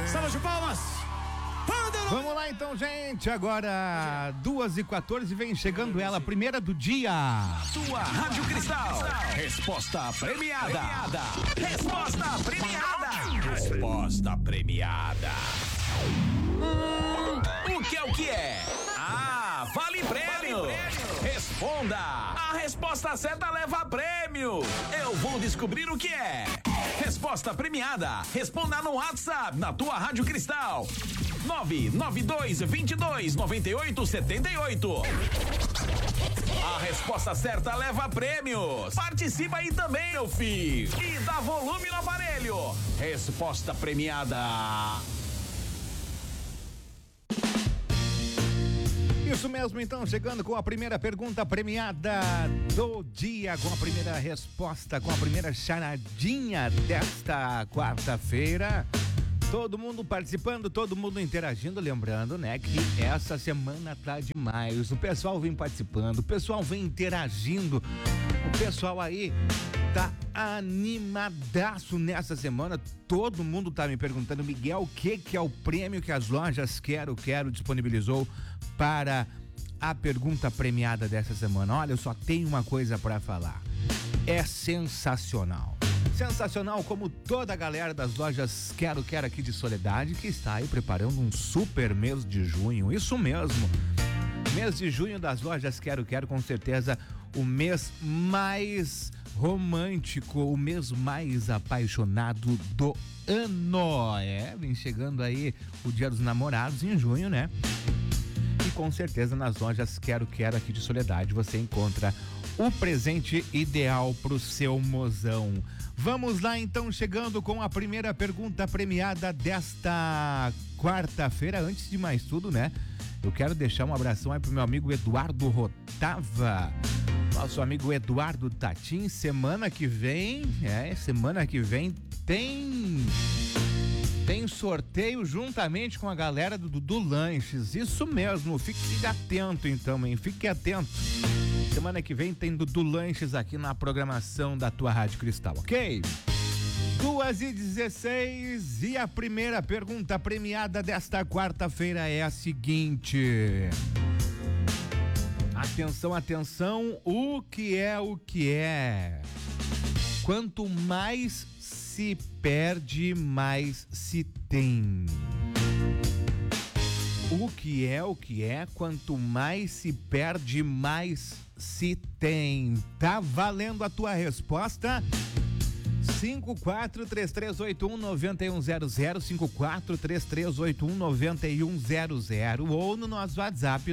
Salve de palmas. Vamos lá então, gente. Agora 2h14, vem chegando ela, primeira do dia. Tua Rádio Cristal. Resposta premiada. Resposta premiada. Resposta premiada. O que é? Ah, vale prêmio. Responda. A resposta certa leva prêmio. Eu vou descobrir o que é. Resposta premiada. Responda no WhatsApp, na tua Rádio Cristal. 992229878. A resposta certa leva prêmios. Participa aí também, meu filho. E dá volume no aparelho. Resposta premiada. Isso mesmo, então, chegando com a primeira pergunta premiada do dia, com a primeira resposta, com a primeira charadinha desta quarta-feira. Todo mundo participando, todo mundo interagindo, lembrando, né, que essa semana tá demais. O pessoal vem participando, o pessoal vem interagindo, o pessoal aí tá animadaço nessa semana. Todo mundo tá me perguntando, Miguel, o que é o prêmio que as lojas Quero disponibilizou para a pergunta premiada dessa semana? Olha, eu só tenho uma coisa para falar. É sensacional. Sensacional, como toda a galera das lojas Quero aqui de Soledade, que está aí preparando um super mês de junho. Isso mesmo. Mês de junho das lojas Quero, com certeza o mês mais romântico, o mês mais apaixonado do ano. Vem chegando aí o Dia dos Namorados em junho, né? E com certeza nas lojas Quero aqui de Soledade você encontra o presente ideal pro seu mozão. Vamos lá então, chegando com a primeira pergunta premiada desta quarta-feira. Antes de mais tudo, né, eu quero deixar um abração aí pro meu amigo Eduardo Rotava, nosso amigo Eduardo Tatim. Semana que vem tem sorteio juntamente com a galera do Lanches. Isso mesmo, fique atento então, hein? Fique atento. Semana que vem tem do Lanches aqui na programação da tua Rádio Cristal, ok? 2h16 e a primeira pergunta premiada desta quarta-feira é a seguinte. Atenção, o que é? Quanto mais se perde, mais se tem. O que é? Quanto mais se perde, mais se tem. Tá valendo a tua resposta? 5433819100, 5433819100 ou no nosso WhatsApp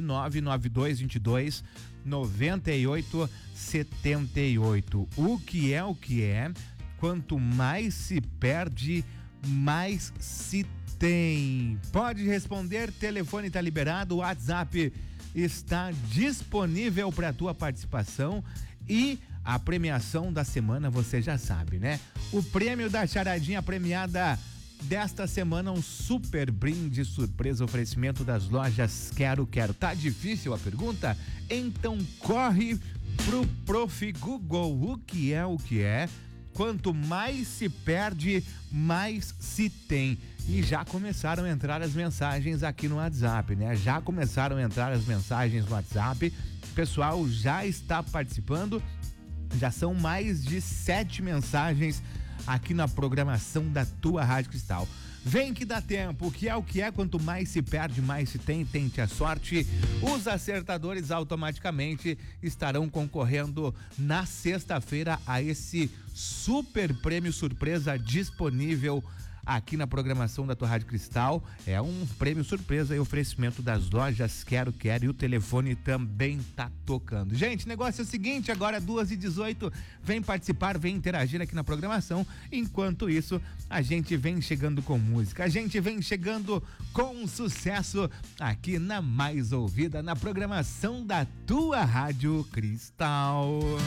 992229878. O que é? Quanto mais se perde, mais se tem. Pode responder, telefone tá liberado, o WhatsApp está disponível para tua participação e a premiação da semana você já sabe, né? O prêmio da charadinha premiada desta semana, um super brinde surpresa, oferecimento das lojas Quero. Tá difícil a pergunta? Então corre pro Prof. Google. O que é? Quanto mais se perde, mais se tem. E já começaram a entrar as mensagens aqui no WhatsApp, né? Já começaram a entrar as mensagens no WhatsApp. O pessoal já está participando. Já são mais de 7 mensagens aqui na programação da tua Rádio Cristal. Vem que dá tempo, o que é? Quanto mais se perde, mais se tem. Tente a sorte. Os acertadores automaticamente estarão concorrendo na sexta-feira a esse super prêmio surpresa disponível aqui na programação da tua Rádio Cristal. É um prêmio surpresa e oferecimento das lojas Quero e o telefone também tá tocando. Gente, negócio é o seguinte, agora 2h18, vem participar, vem interagir aqui na programação. Enquanto isso, a gente vem chegando com música, a gente vem chegando com sucesso aqui na mais ouvida, na programação da tua Rádio Cristal.